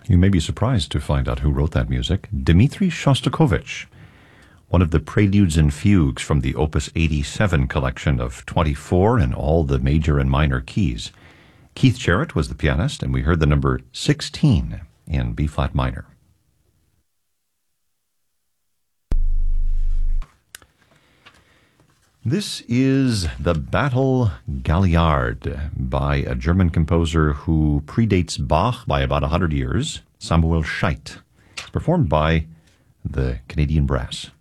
You may be surprised to find out who wrote that music. Dmitri Shostakovich, one of the preludes and fugues from the Opus 87 collection of 24 in all the major and minor keys. Keith Jarrett was the pianist, and we heard the number 16 in B-flat minor. This is The Battle Galliard by a German composer who predates Bach by about 100 years, Samuel Scheidt. It's performed by the Canadian Brass.